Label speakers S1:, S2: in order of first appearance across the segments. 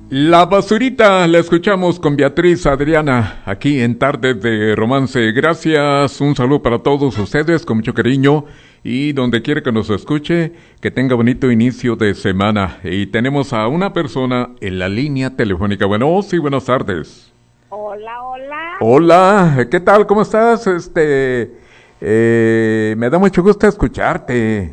S1: La basurita la escuchamos con Beatriz Adriana, aquí en Tardes de Romance. Gracias, un saludo para todos ustedes, con mucho cariño, y donde quiera que nos escuche, que tenga bonito inicio de semana. Y tenemos a una persona en la línea telefónica. Bueno, sí, buenas tardes.
S2: Hola, hola.
S1: Hola, ¿qué tal? ¿Cómo estás? Me da mucho gusto escucharte.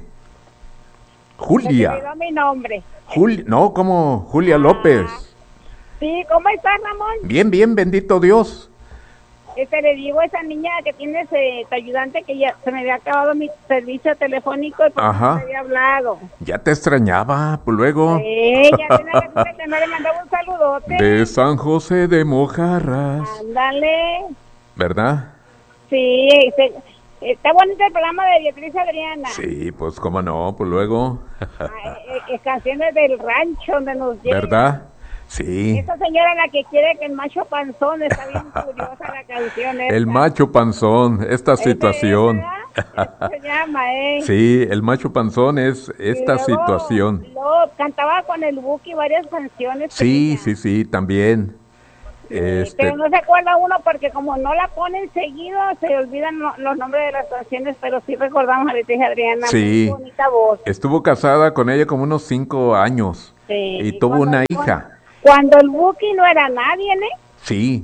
S1: Julia.
S2: Me olvidó mi nombre.
S1: No, como Julia López.
S2: Sí, ¿cómo estás, Ramón?
S1: Bien, bien, bendito Dios.
S2: Le digo a esa niña que tienes tu ayudante que ya se me había acabado mi servicio telefónico y por eso no te había hablado.
S1: Ya te extrañaba, pues luego.
S2: Ya tiene que no le mandaba un saludote.
S1: De San José de Mojarras.
S2: Ándale.
S1: ¿Verdad?
S2: Sí, está bonito el programa de Beatriz Adriana.
S1: Sí, pues cómo no, pues luego.
S2: Canciones del rancho donde nos llegan.
S1: ¿Verdad? Sí.
S2: Esa señora la que quiere que el macho panzón, está bien curiosa la canción esta.
S1: El macho panzón, esta situación.
S2: Se llama,
S1: Sí, el macho panzón es esta
S2: luego,
S1: situación.
S2: Luego cantaba con el Buki varias canciones.
S1: Sí, también.
S2: Pero no se acuerda uno porque como no la ponen seguido, se olvidan los nombres de las canciones, pero sí recordamos a Beatriz Adriana.
S1: Sí.
S2: Muy bonita voz.
S1: Estuvo casada con ella como unos 5 años.
S2: Sí.
S1: Y tuvo una hija.
S2: Cuando el Buki no era nadie,
S1: Sí,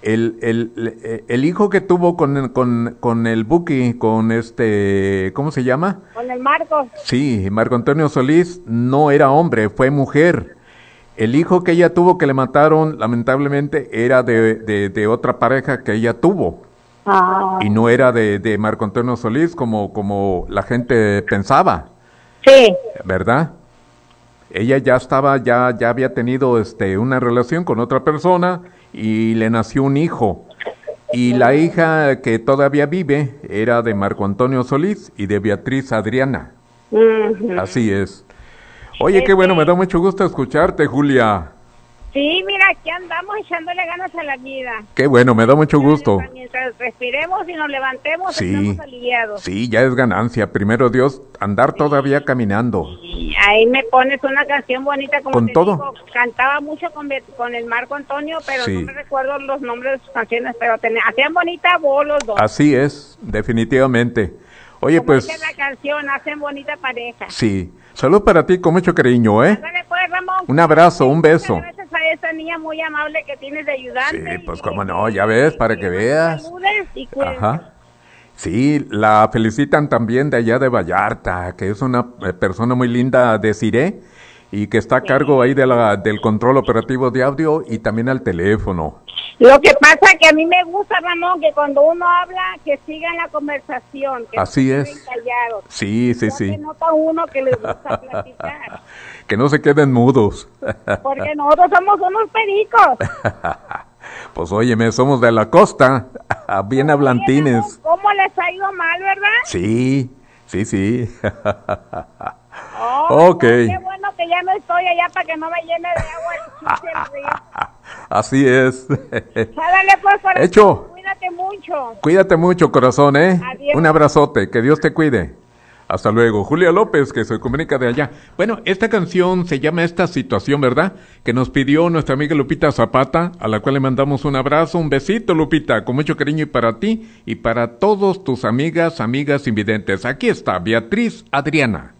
S1: el hijo que tuvo con el Buki, con ¿cómo se llama?
S2: Con el Marcos.
S1: Sí, Marco Antonio Solís no era hombre, fue mujer. El hijo que ella tuvo que le mataron, lamentablemente, era de otra pareja que ella tuvo. Y no era de Marco Antonio Solís como la gente pensaba.
S2: Sí.
S1: ¿Verdad? Ella ya había tenido una relación con otra persona y le nació un hijo. Y la hija que todavía vive era de Marco Antonio Solís y de Beatriz Adriana. Así es. Oye, qué bueno, me da mucho gusto escucharte, Julia.
S2: Sí, mira, aquí andamos echándole ganas a la vida.
S1: Qué bueno, me da mucho gusto.
S2: Mientras respiremos y nos levantemos, estamos aliviados.
S1: Sí, ya es ganancia. Primero Dios, andar todavía caminando.
S2: Y ahí me pones una canción bonita, como
S1: ¿Con
S2: te
S1: todo?
S2: digo, cantaba mucho con el Marco Antonio, pero no me recuerdo los nombres de sus canciones, pero hacían bonita voz los dos.
S1: Así es, definitivamente. Oye,
S2: como
S1: pues...
S2: dice la canción, hacen bonita pareja.
S1: Sí. Salud para ti, con mucho cariño,
S2: Ándale, pues, Ramón.
S1: Un abrazo, un beso.
S2: Gracias a esa niña muy amable que tienes de ayudante.
S1: Sí, pues cómo no, ya ves, para que veas.
S2: Saludes y cuídense.
S1: Ajá. Sí, la felicitan también de allá de Vallarta, que es una persona muy linda, Desiree, y que está a cargo ahí del control operativo de audio y también al teléfono.
S2: Lo que pasa es que a mí me gusta, Ramón, que cuando uno habla, que sigan la conversación. Que
S1: así
S2: no
S1: es.
S2: Callados.
S1: Sí.
S2: Se nota uno que les gusta platicar.
S1: Que no se queden mudos.
S2: Porque nosotros somos unos pericos.
S1: Pues óyeme, somos de la costa, bien hablantines.
S2: ¿Cómo les ha ido mal, verdad?
S1: Sí.
S2: Ok. Qué bueno que ya no estoy allá para que no me llene de agua el río.
S1: Así es.
S2: Dale pues, corazón.
S1: Hecho.
S2: Cuídate mucho,
S1: corazón,
S2: Adiós.
S1: Un abrazote, que Dios te cuide. Hasta luego. Julia López, que se comunica de allá. Bueno, esta canción se llama Esta Situación, ¿verdad? Que nos pidió nuestra amiga Lupita Zapata, a la cual le mandamos un abrazo, un besito, Lupita, con mucho cariño y para ti y para todos tus amigas invidentes. Aquí está Beatriz Adriana.